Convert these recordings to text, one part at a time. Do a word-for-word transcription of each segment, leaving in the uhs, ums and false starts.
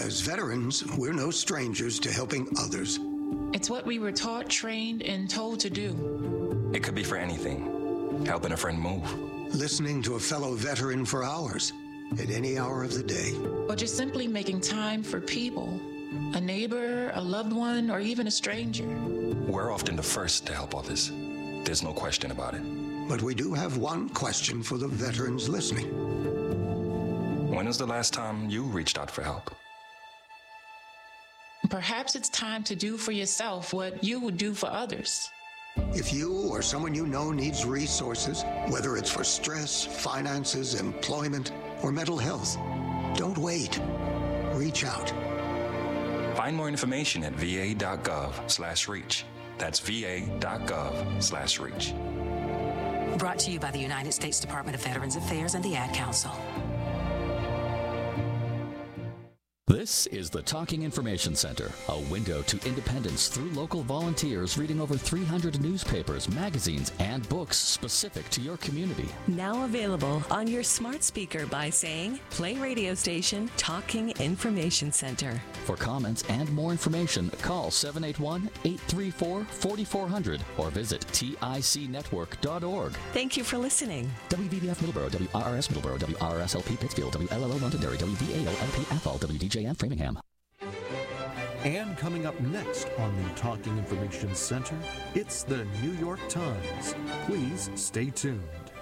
As veterans, we're no strangers to helping others. It's what we were taught, trained, and told to do. It could be for anything. Helping a friend move. Listening to a fellow veteran for hours, at any hour of the day. Or just simply making time for people. A neighbor, a loved one, or even a stranger. We're often the first to help others. There's no question about it. But we do have one question for the veterans listening. When was the last time you reached out for help? Perhaps it's time to do for yourself what you would do for others. If you or someone you know needs resources, whether it's for stress, finances, employment, or mental health, don't wait. Reach out. Find more information at va.gov slash reach. That's va.gov slash reach. Brought to you by the United States Department of Veterans Affairs and the Ad Council. This is the Talking Information Center, a window to independence through local volunteers reading over three hundred newspapers, magazines, and books specific to your community. Now available on your smart speaker by saying, play radio station Talking Information Center. For comments and more information, call seven eight one, eight three four, four four zero zero or visit tic network dot org. Thank you for listening. W V B F Middleborough, W R R S Middleborough, W R R S L P Pittsfield, W L L O Londonderry, W V A O L P Athol, W D J M Framingham. And coming up next on the Talking Information Center, it's the New York Times. Please stay tuned.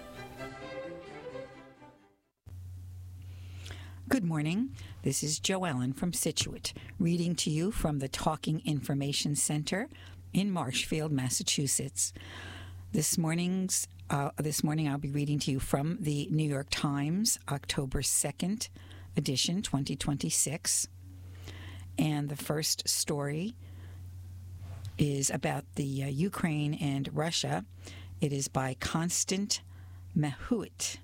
Good morning. This is Jo Ellen from Scituate, reading to you from the Talking Information Center in Marshfield, Massachusetts. This morning's uh, this morning I'll be reading to you from the New York Times, October second edition, twenty twenty-six. And the first story is about the uh, Ukraine and Russia. It is by Constant Mahuit.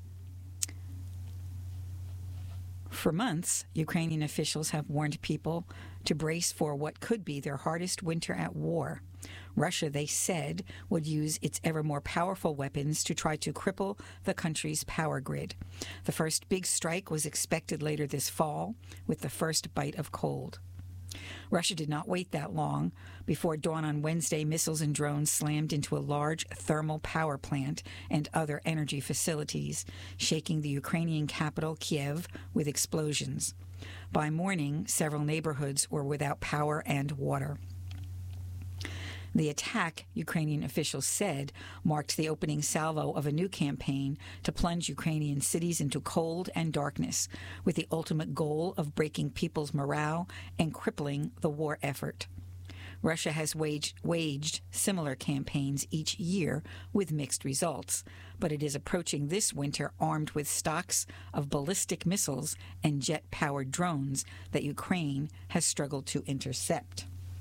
For months, Ukrainian officials have warned people to brace for what could be their hardest winter at war. Russia, they said, would use its ever more powerful weapons to try to cripple the country's power grid. The first big strike was expected later this fall, with the first bite of cold. Russia did not wait that long. Before dawn on Wednesday, missiles and drones slammed into a large thermal power plant and other energy facilities, shaking the Ukrainian capital, Kiev, with explosions. By morning, several neighborhoods were without power and water. The attack, Ukrainian officials said, marked the opening salvo of a new campaign to plunge Ukrainian cities into cold and darkness, with the ultimate goal of breaking people's morale and crippling the war effort. Russia has waged, waged similar campaigns each year with mixed results, but it is approaching this winter armed with stocks of ballistic missiles and jet-powered drones that Ukraine has struggled to intercept.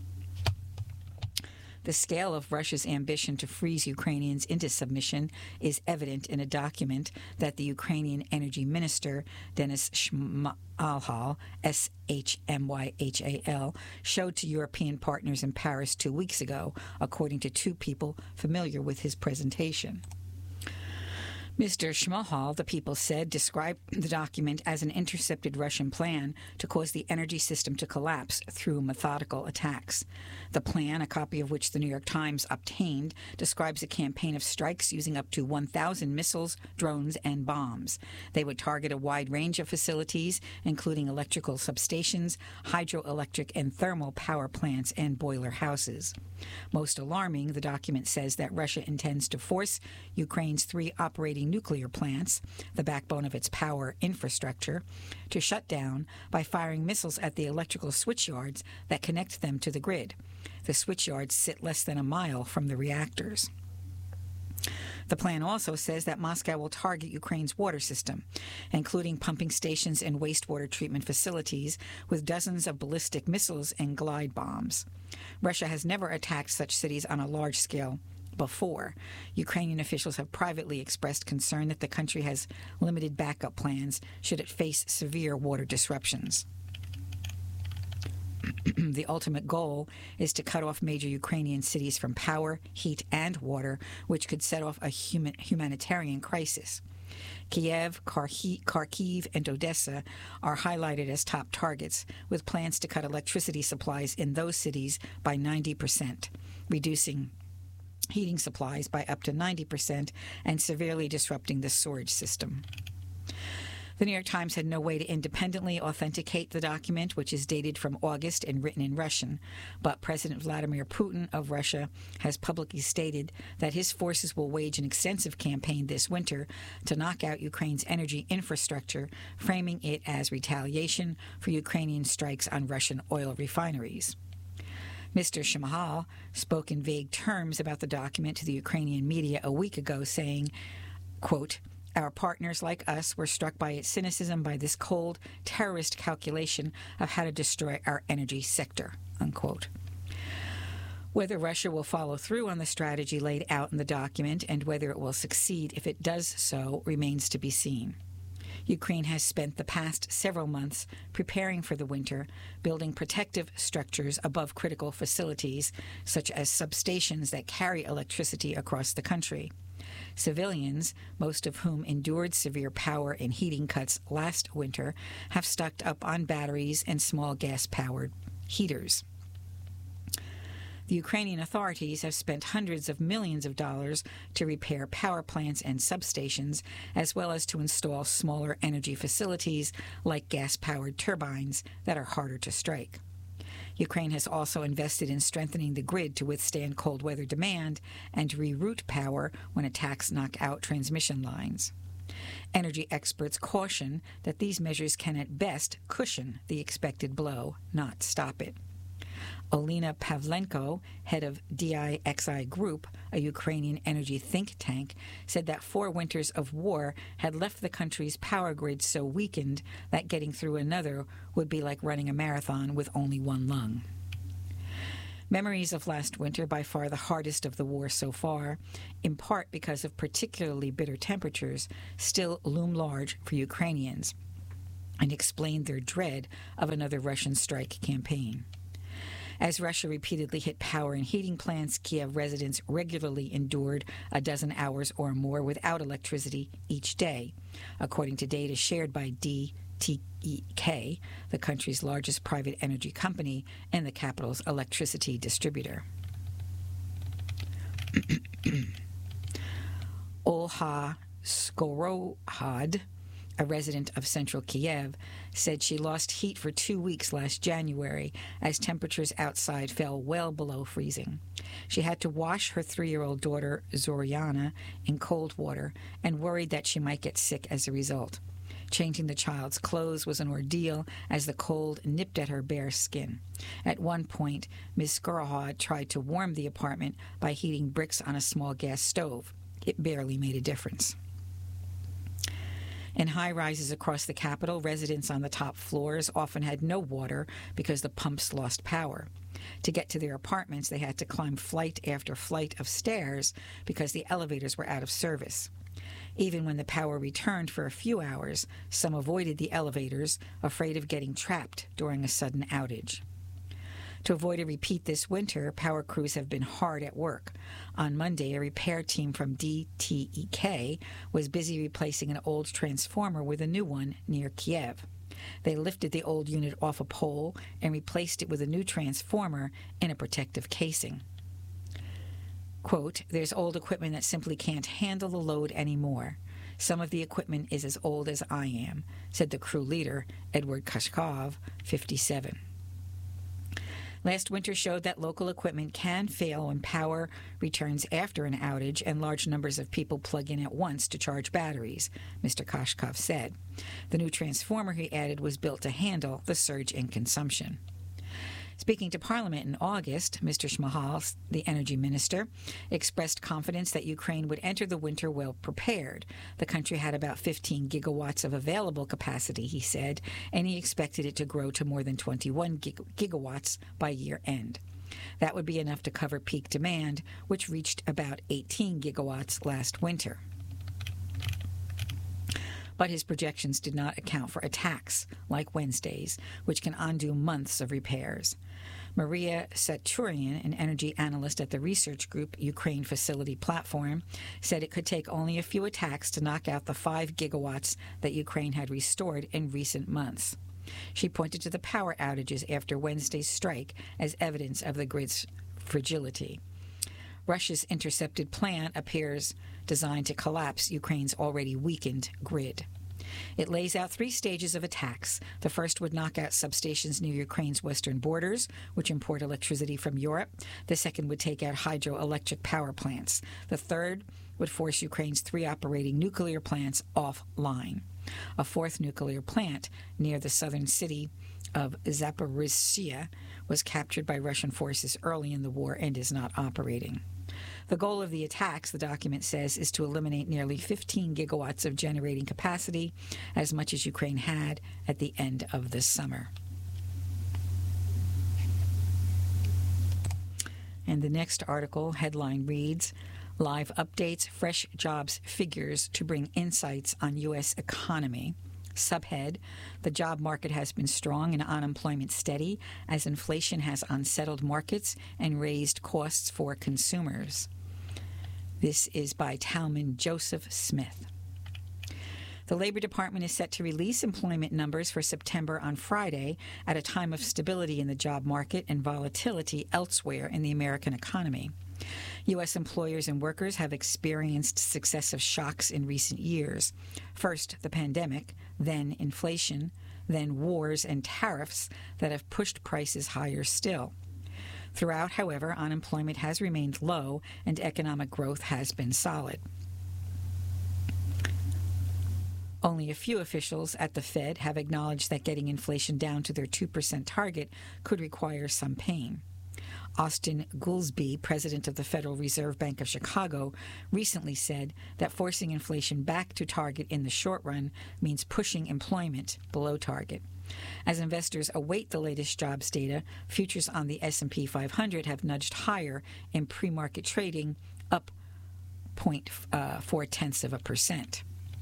The scale of Russia's ambition to freeze Ukrainians into submission is evident in a document that the Ukrainian Energy Minister, Denis Shmyhal, S H M Y H A L, showed to European partners in Paris two weeks ago, according to two people familiar with his presentation. Mister Shmyhal, the people said, described the document as an intercepted Russian plan to cause the energy system to collapse through methodical attacks. The plan, a copy of which the New York Times obtained, describes a campaign of strikes using up to one thousand missiles, drones, and bombs. They would target a wide range of facilities, including electrical substations, hydroelectric and thermal power plants, and boiler houses. Most alarming, the document says that Russia intends to force Ukraine's three operating nuclear plants, the backbone of its power infrastructure, to shut down by firing missiles at the electrical switchyards that connect them to the grid. The switchyards sit less than a mile from the reactors. The plan also says that Moscow will target Ukraine's water system, including pumping stations and wastewater treatment facilities, with dozens of ballistic missiles and glide bombs. Russia has never attacked such cities on a large scale before. Ukrainian officials have privately expressed concern that the country has limited backup plans should it face severe water disruptions. The ultimate goal is to cut off major Ukrainian cities from power, heat, and water, which could set off a human, humanitarian crisis. Kiev, Kharkiv, and Odessa are highlighted as top targets, with plans to cut electricity supplies in those cities by ninety percent, reducing heating supplies by up to ninety percent and severely disrupting the storage system. The New York Times had no way to independently authenticate the document, which is dated from August and written in Russian, but President Vladimir Putin of Russia has publicly stated that his forces will wage an extensive campaign this winter to knock out Ukraine's energy infrastructure, framing it as retaliation for Ukrainian strikes on Russian oil refineries. Mister Shmyhal spoke in vague terms about the document to the Ukrainian media a week ago, saying, quote, "Our partners like us were struck by its cynicism, by this cold, terrorist calculation of how to destroy our energy sector," unquote. Whether Russia will follow through on the strategy laid out in the document and whether it will succeed if it does so remains to be seen. Ukraine has spent the past several months preparing for the winter, building protective structures above critical facilities, such as substations that carry electricity across the country. Civilians, most of whom endured severe power and heating cuts last winter, have stocked up on batteries and small gas-powered heaters. The Ukrainian authorities have spent hundreds of millions of dollars to repair power plants and substations, as well as to install smaller energy facilities like gas-powered turbines that are harder to strike. Ukraine has also invested in strengthening the grid to withstand cold weather demand and to reroute power when attacks knock out transmission lines. Energy experts caution that these measures can at best cushion the expected blow, not stop it. Olena Pavlenko, head of D I X I Group, a Ukrainian energy think tank, said that four winters of war had left the country's power grid so weakened that getting through another would be like running a marathon with only one lung. Memories of last winter, by far the hardest of the war so far, in part because of particularly bitter temperatures, still loom large for Ukrainians and explain their dread of another Russian strike campaign. As Russia repeatedly hit power and heating plants, Kiev residents regularly endured a dozen hours or more without electricity each day, according to data shared by D T E K, the country's largest private energy company and the capital's electricity distributor. Olha Skorohad, a resident of central Kiev, said she lost heat for two weeks last January as temperatures outside fell well below freezing. She had to wash her three-year-old daughter, Zoriana, in cold water and worried that she might get sick as a result. Changing the child's clothes was an ordeal as the cold nipped at her bare skin. At one point, Miz Skorohad tried to warm the apartment by heating bricks on a small gas stove. It barely made a difference. In high-rises across the capital, residents on the top floors often had no water because the pumps lost power. To get to their apartments, they had to climb flight after flight of stairs because the elevators were out of service. Even when the power returned for a few hours, some avoided the elevators, afraid of getting trapped during a sudden outage. To avoid a repeat this winter, power crews have been hard at work. On Monday, a repair team from D T E K was busy replacing an old transformer with a new one near Kiev. They lifted the old unit off a pole and replaced it with a new transformer in a protective casing. Quote, "There's old equipment that simply can't handle the load anymore. Some of the equipment is as old as I am," said the crew leader, Edward Kashkov, fifty-seven. Last winter showed that local equipment can fail when power returns after an outage and large numbers of people plug in at once to charge batteries, Mister Kashkov said. The new transformer, he added, was built to handle the surge in consumption. Speaking to Parliament in August, Mister Shmyhal, the energy minister, expressed confidence that Ukraine would enter the winter well prepared. The country had about fifteen gigawatts of available capacity, he said, and he expected it to grow to more than twenty-one gig- gigawatts by year end. That would be enough to cover peak demand, which reached about eighteen gigawatts last winter. But his projections did not account for attacks like Wednesday's, which can undo months of repairs. Maria Saturian, an energy analyst at the research group Ukraine Facility Platform, said it could take only a few attacks to knock out the five gigawatts that Ukraine had restored in recent months. She pointed to the power outages after Wednesday's strike as evidence of the grid's fragility. Russia's intercepted plan appears designed to collapse Ukraine's already weakened grid. It lays out three stages of attacks. The first would knock out substations near Ukraine's western borders, which import electricity from Europe. The second would take out hydroelectric power plants. The third would force Ukraine's three operating nuclear plants offline. A fourth nuclear plant near the southern city of Zaporizhzhia was captured by Russian forces early in the war and is not operating. The goal of the attacks, the document says, is to eliminate nearly fifteen gigawatts of generating capacity, as much as Ukraine had at the end of the summer. And the next article headline reads, Live updates, fresh jobs figures to bring insights on U S economy. Subhead, the job market has been strong and unemployment steady as inflation has unsettled markets and raised costs for consumers. This is by Talman Joseph Smith. The Labor Department is set to release employment numbers for September on Friday at a time of stability in the job market and volatility elsewhere in the American economy. U S employers and workers have experienced successive shocks in recent years. First, the pandemic, then inflation, then wars and tariffs that have pushed prices higher still. Throughout, however, unemployment has remained low and economic growth has been solid. Only a few officials at the Fed have acknowledged that getting inflation down to their two percent target could require some pain. Austin Goolsbee, president of the Federal Reserve Bank of Chicago, recently said that forcing inflation back to target in the short run means pushing employment below target. As investors await the latest jobs data, futures on the S and P five hundred have nudged higher in pre-market trading, up zero point four tenths of a percent.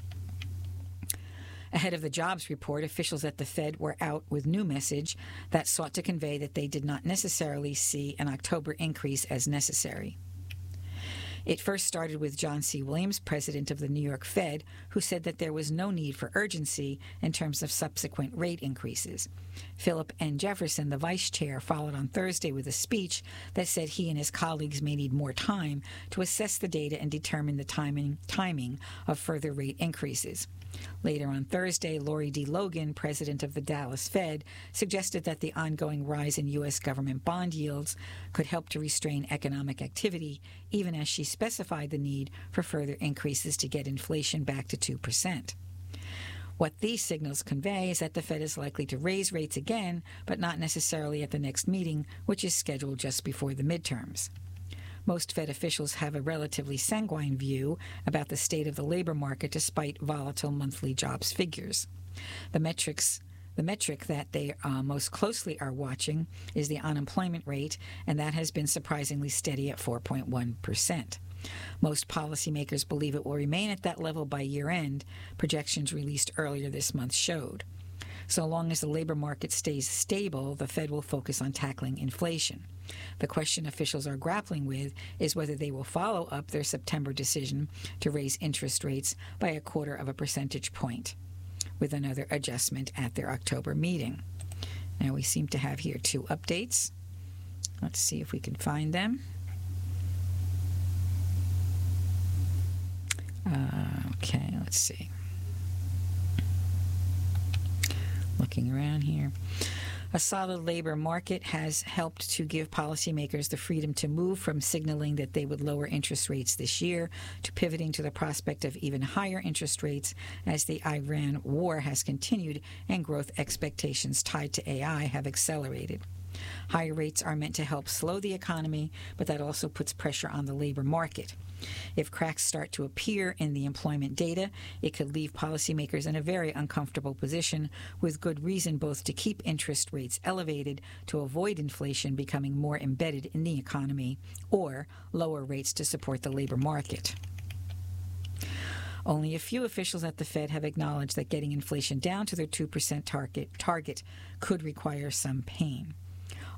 Ahead of the jobs report, officials at the Fed were out with new message that sought to convey that they did not necessarily see an October increase as necessary. It first started with John C. Williams, president of the New York Fed, who said that there was no need for urgency in terms of subsequent rate increases. Philip N. Jefferson, the vice chair, followed on Thursday with a speech that said he and his colleagues may need more time to assess the data and determine the timing, timing of further rate increases. Later on Thursday, Lori D. Logan, president of the Dallas Fed, suggested that the ongoing rise in U S government bond yields could help to restrain economic activity, even as she specified the need for further increases to get inflation back to two percent. What these signals convey is that the Fed is likely to raise rates again, but not necessarily at the next meeting, which is scheduled just before the midterms. Most Fed officials have a relatively sanguine view about the state of the labor market despite volatile monthly jobs figures. The metrics, the metric that they uh, most closely are watching is the unemployment rate, and that has been surprisingly steady at four point one percent. Most policymakers believe it will remain at that level by year-end, projections released earlier this month showed. So long as the labor market stays stable, the Fed will focus on tackling inflation. The question officials are grappling with is whether they will follow up their September decision to raise interest rates by a quarter of a percentage point with another adjustment at their October meeting. Now we seem to have here two updates. Let's see if we can find them. Uh, okay, let's see. Looking around here. A solid labor market has helped to give policymakers the freedom to move from signaling that they would lower interest rates this year to pivoting to the prospect of even higher interest rates as the Iran war has continued and growth expectations tied to A I have accelerated. Higher rates are meant to help slow the economy, but that also puts pressure on the labor market. If cracks start to appear in the employment data, it could leave policymakers in a very uncomfortable position, with good reason both to keep interest rates elevated to avoid inflation becoming more embedded in the economy, or lower rates to support the labor market. Only a few officials at the Fed have acknowledged that getting inflation down to their two percent target, target could require some pain.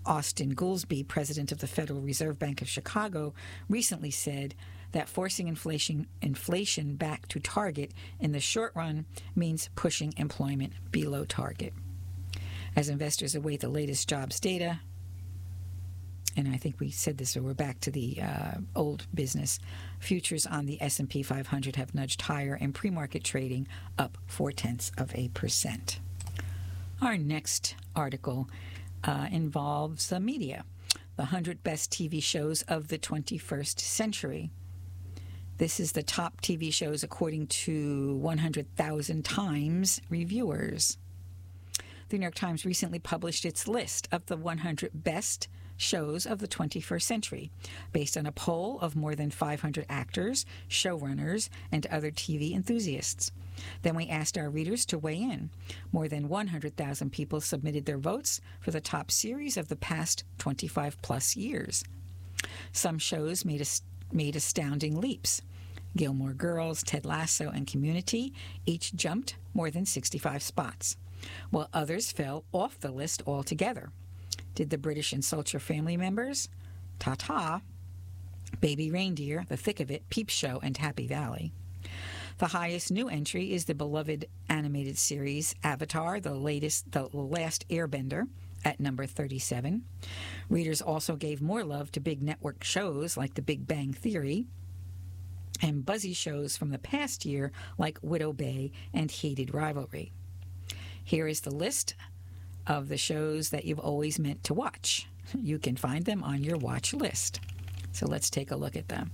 Austin Goolsbee, president of the Federal Reserve Bank of Chicago, recently said that forcing inflation inflation back to target in the short run means pushing employment below target. As investors await the latest jobs data, and I think we said this, so we're back to the uh, old business, futures on the S and P five hundred have nudged higher and pre-market trading up four-tenths of a percent. Our next article uh, involves the media, the one hundred best T V shows of the twenty-first century. This is the top T V shows according to one hundred thousand Times reviewers. The New York Times recently published its list of the one hundred best shows of the twenty-first century, based on a poll of more than five hundred actors, showrunners, and other T V enthusiasts. Then we asked our readers to weigh in. More than one hundred thousand people submitted their votes for the top series of the past twenty-five plus years. Some shows made, a, made astounding leaps. Gilmore Girls, Ted Lasso, and Community each jumped more than sixty-five spots, while others fell off the list altogether. Did the British insult your family members? Ta-ta. Baby Reindeer, The Thick of It, Peep Show, and Happy Valley. The highest new entry is the beloved animated series Avatar, the latest, the last Airbender, at number thirty-seven. Readers also gave more love to big network shows like The Big Bang Theory and buzzy shows from the past year like Widow Bay and Hated Rivalry. Here is the list of the shows that you've always meant to watch. You can find them on your watch list. So let's take a look at them.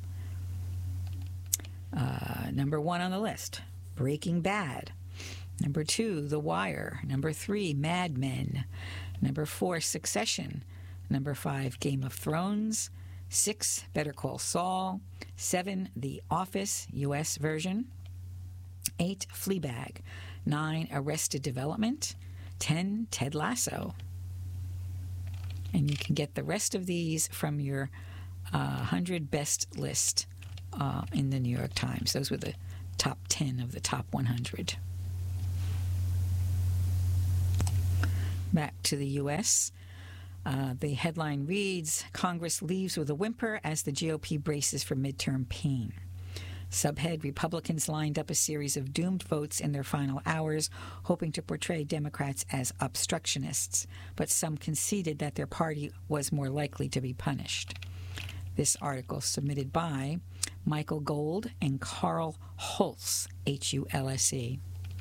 Uh, number one on the list, Breaking Bad. Number two, The Wire. Number three, Mad Men. Number four, Succession. Number five, Game of Thrones. Six, Better Call Saul. Seven, The Office, U S version. Eight, Fleabag. Nine, Arrested Development. ten, Ted Lasso. And you can get the rest of these from your uh, one hundred best list uh, in the New York Times. Those were the top ten of the top one hundred. Back to the U S Uh, the headline reads, Congress leaves with a whimper as the G O P braces for midterm pain. Subhead, Republicans lined up a series of doomed votes in their final hours, hoping to portray Democrats as obstructionists, but some conceded that their party was more likely to be punished. This article submitted by Michael Gold and Carl Hulse, H U L S E.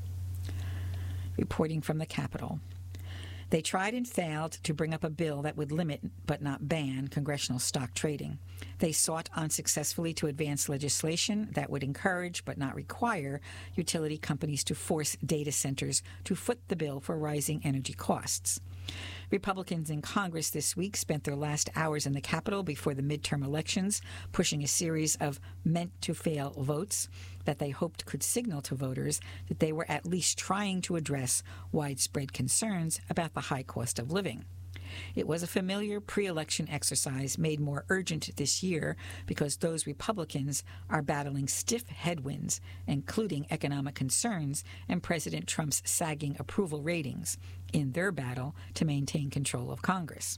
Reporting from the Capitol. They tried and failed to bring up a bill that would limit, but not ban, congressional stock trading. They sought unsuccessfully to advance legislation that would encourage, but not require, utility companies to force data centers to foot the bill for rising energy costs. Republicans in Congress this week spent their last hours in the Capitol before the midterm elections, pushing a series of meant-to-fail votes that they hoped could signal to voters that they were at least trying to address widespread concerns about the high cost of living. It was a familiar pre-election exercise made more urgent this year because those Republicans are battling stiff headwinds, including economic concerns and President Trump's sagging approval ratings, in their battle to maintain control of Congress.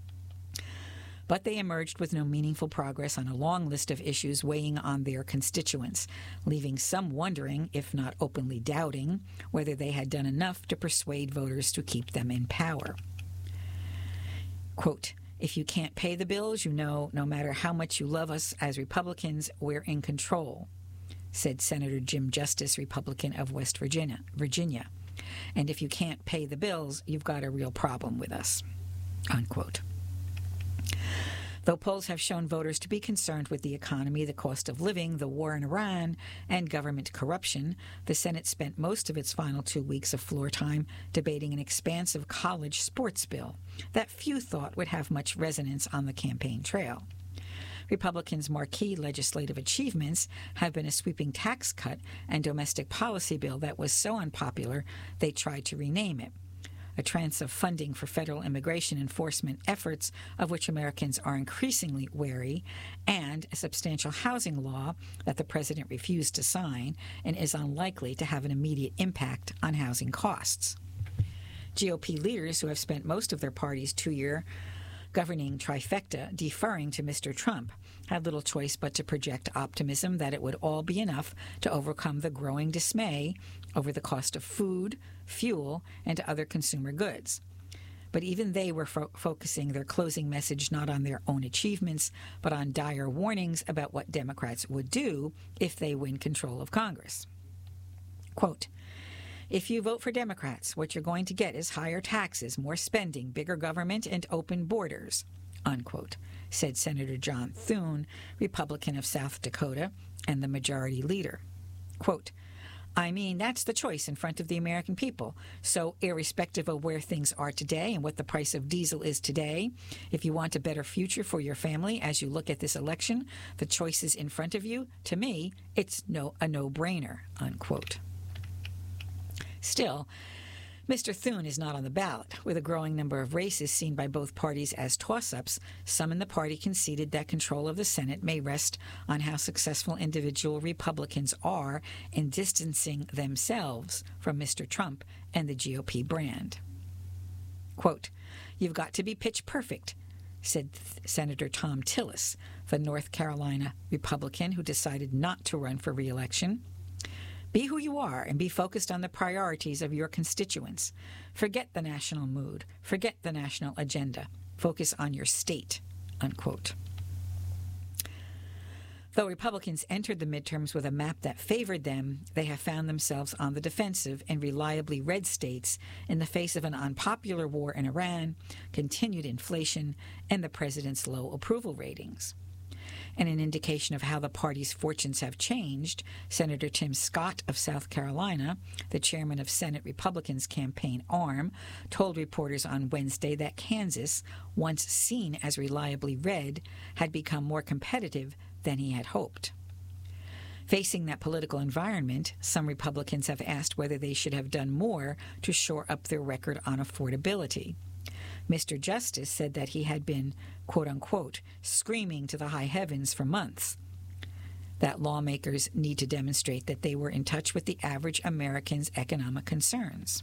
But they emerged with no meaningful progress on a long list of issues weighing on their constituents, leaving some wondering, if not openly doubting, whether they had done enough to persuade voters to keep them in power. Quote, if you can't pay the bills, you know, no matter how much you love us as Republicans, we're in control, said Senator Jim Justice, Republican of West Virginia. Virginia. And if you can't pay the bills, you've got a real problem with us, unquote. Though polls have shown voters to be concerned with the economy, the cost of living, the war in Iran, and government corruption, the Senate spent most of its final two weeks of floor time debating an expansive college sports bill that few thought would have much resonance on the campaign trail. Republicans' marquee legislative achievements have been a sweeping tax cut and domestic policy bill that was so unpopular they tried to rename it, a trance of funding for federal immigration enforcement efforts of which Americans are increasingly wary, and a substantial housing law that the president refused to sign and is unlikely to have an immediate impact on housing costs. G O P leaders who have spent most of their party's two-year governing trifecta, deferring to Mister Trump, had little choice but to project optimism that it would all be enough to overcome the growing dismay over the cost of food, fuel, and other consumer goods. But even they were fo- focusing their closing message not on their own achievements, but on dire warnings about what Democrats would do if they win control of Congress. Quote, "If you vote for Democrats, what you're going to get is higher taxes, more spending, bigger government, and open borders," unquote, said Senator John Thune, Republican of South Dakota and the majority leader. Quote, "I mean, that's the choice in front of the American people. So irrespective of where things are today and what the price of diesel is today, if you want a better future for your family as you look at this election, the choice is in front of you. To me, it's no a no-brainer," unquote. Still, Mister Thune is not on the ballot. With a growing number of races seen by both parties as toss-ups, some in the party conceded that control of the Senate may rest on how successful individual Republicans are in distancing themselves from Mister Trump and the G O P brand. Quote, "You've got to be pitch perfect," said Senator Thom Tillis, the North Carolina Republican who decided not to run for re-election. "Be who you are and be focused on the priorities of your constituents. Forget the national mood. Forget the national agenda. Focus on your state," unquote. Though Republicans entered the midterms with a map that favored them, they have found themselves on the defensive in reliably red states in the face of an unpopular war in Iran, continued inflation, and the president's low approval ratings. And an indication of how the party's fortunes have changed, Senator Tim Scott of South Carolina, the chairman of Senate Republicans' campaign arm, told reporters on Wednesday that Kansas, once seen as reliably red, had become more competitive than he had hoped. Facing that political environment, some Republicans have asked whether they should have done more to shore up their record on affordability. Mister Justice said that he had been, quote-unquote, screaming to the high heavens for months that lawmakers need to demonstrate that they were in touch with the average American's economic concerns.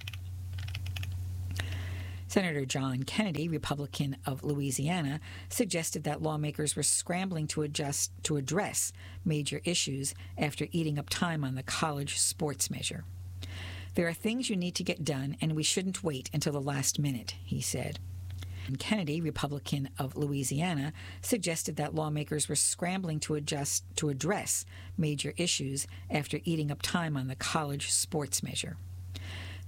Senator John Kennedy, Republican of Louisiana, suggested that lawmakers were scrambling to adjust to address major issues after eating up time on the college sports measure. "There are things you need to get done, and we shouldn't wait until the last minute," he said. And Kennedy, Republican of Louisiana, suggested that lawmakers were scrambling to adjust to address major issues after eating up time on the college sports measure.